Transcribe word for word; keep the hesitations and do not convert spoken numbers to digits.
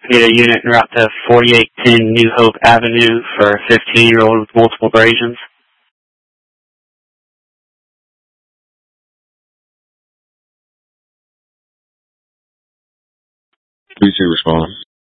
I need a unit en route to forty-eight ten New Hope Avenue for a fifteen-year-old with multiple abrasions. Please respond.